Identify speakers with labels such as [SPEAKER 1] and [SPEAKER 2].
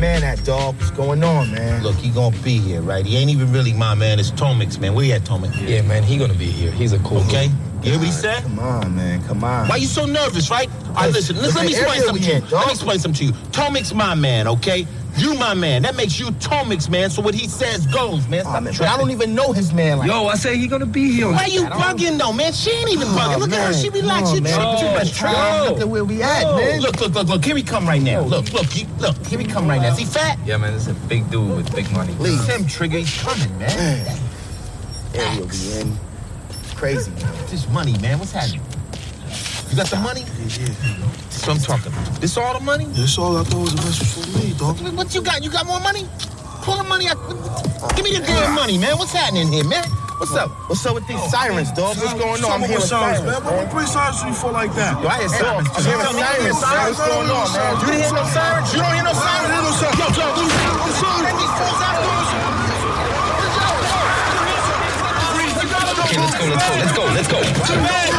[SPEAKER 1] man at, dog? What's going on, man?
[SPEAKER 2] Look, he gonna be here, right? He ain't even really my man. It's Tomix, man. Where you at, Tomix?
[SPEAKER 3] Yeah, man, he gonna be here. He's a cool
[SPEAKER 2] Okay.
[SPEAKER 3] dude.
[SPEAKER 2] You hear what he said?
[SPEAKER 1] Come on, man. Come on.
[SPEAKER 2] Why you so nervous, right? All right, listen, let me explain something to you. Let me explain something to you. Tomix my man, okay? You my man. That makes you Tomix, man. So what he says goes, man. Stop
[SPEAKER 1] But I don't even know his man like
[SPEAKER 3] Yo, I say he gonna be here.
[SPEAKER 2] Why you bugging, though, man? She ain't even bugging. Look at her. She relaxed. You tripping too much.
[SPEAKER 1] Look at where we at, man.
[SPEAKER 2] Look. Here he come right now. Look. Here he come right now. Is he fat?
[SPEAKER 3] Yeah, man, this is a big dude with big money.
[SPEAKER 2] Please. Him, Trigger. He's coming, man.
[SPEAKER 1] There he'll be in. It's crazy, man.
[SPEAKER 2] This money, man. What's happening? You got the money?
[SPEAKER 1] Yeah.
[SPEAKER 2] That's what I'm talking about. This all the money?
[SPEAKER 4] That's all I thought was the best for me, dog.
[SPEAKER 2] What you got? You got more money? Pull the money out. Give me the damn money, man. What's happening here, man? What's up?
[SPEAKER 1] What's up with these sirens, dog? What's going on? I'm hearing sirens,
[SPEAKER 4] man. What bring sirens you for like that?
[SPEAKER 1] Yo, I hear sirens. I'm hearing sirens. What's going on, man? You didn't hear no sirens? You don't hear no sirens?
[SPEAKER 4] I don't hear no sirens.
[SPEAKER 1] Yo, let these fools after us.
[SPEAKER 3] Okay, let's go.